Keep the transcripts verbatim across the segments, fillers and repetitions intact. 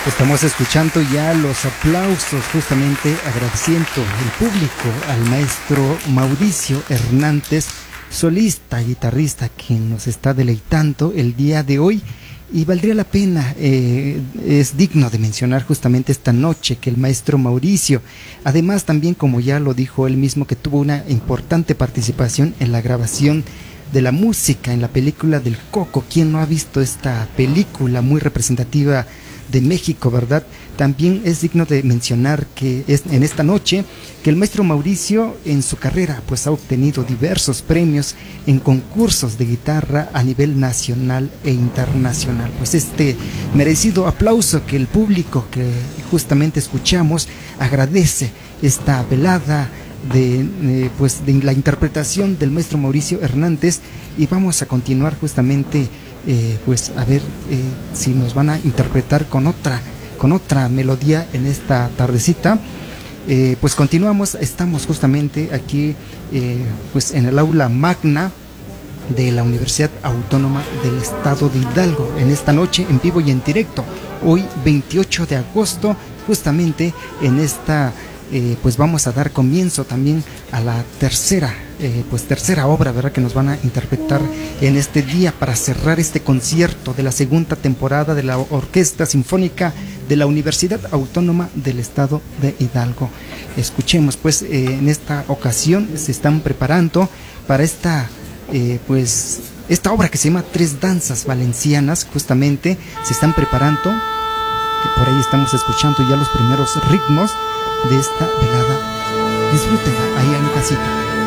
Estamos escuchando ya los aplausos, justamente agradeciendo el público al maestro Mauricio Hernández, solista, guitarrista, quien nos está deleitando el día de hoy. Y valdría la pena, eh, es digno de mencionar justamente esta noche que el maestro Mauricio, además también, como ya lo dijo él mismo, que tuvo una importante participación en la grabación de la música en la película del Coco. ¿Quién no ha visto esta película muy representativa de México, verdad? También es digno de mencionar que es en esta noche que el maestro Mauricio en su carrera pues ha obtenido diversos premios en concursos de guitarra a nivel nacional e internacional. Pues este merecido aplauso que el público que justamente escuchamos agradece esta velada de, eh, pues de la interpretación del maestro Mauricio Hernández, y vamos a continuar justamente Eh, pues a ver eh, si nos van a interpretar con otra con otra melodía en esta tardecita. Eh, pues continuamos, estamos justamente aquí eh, pues en el aula magna de la Universidad Autónoma del Estado de Hidalgo, en esta noche en vivo y en directo, hoy veintiocho de agosto, justamente en esta eh, pues vamos a dar comienzo también a la tercera Eh, pues tercera obra, ¿verdad?, que nos van a interpretar en este día para cerrar este concierto de la segunda temporada de la Orquesta Sinfónica de la Universidad Autónoma del Estado de Hidalgo. Escuchemos, pues eh, en esta ocasión se están preparando para esta eh, pues esta obra que se llama Tres Danzas Valencianas. Justamente se están preparando, que por ahí estamos escuchando ya los primeros ritmos de esta velada. Disfrútenla ahí en casita.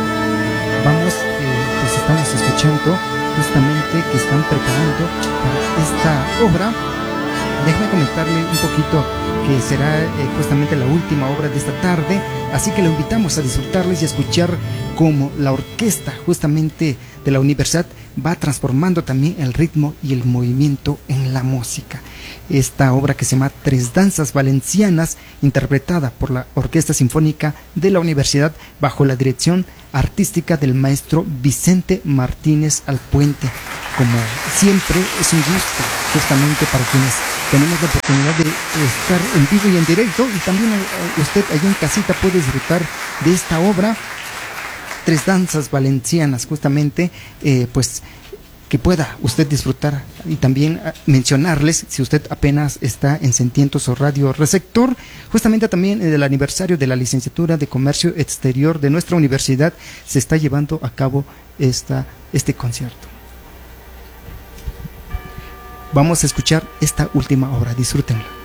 Vamos, eh, pues estamos escuchando justamente que están preparando para esta obra. Déjame comentarle un poquito que será eh, justamente la última obra de esta tarde, así que lo invitamos a disfrutarles y a escuchar cómo la orquesta justamente de la universidad va transformando también el ritmo y el movimiento en la música. Esta obra que se llama Tres Danzas Valencianas, interpretada por la Orquesta Sinfónica de la Universidad bajo la dirección artística del maestro Vicente Martínez Alpuente. Como siempre, es un gusto justamente para quienes tenemos la oportunidad de estar en vivo y en directo, y también usted allá en casita puede disfrutar de esta obra Tres Danzas Valencianas, justamente eh, pues que pueda usted disfrutar. Y también mencionarles, si usted apenas está en Sentientos o Radio Receptor, justamente también en el aniversario de la licenciatura de Comercio Exterior de nuestra universidad se está llevando a cabo esta, este concierto. Vamos a escuchar esta última obra, disfrútenla.